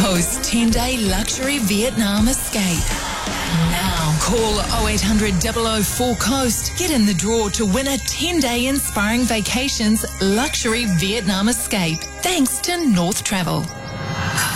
Coast 10-day luxury Vietnam escape. Now, call 0800 004 Coast. Get in the draw to win a 10-day Inspiring Vacations luxury Vietnam escape. Thanks to North Travel.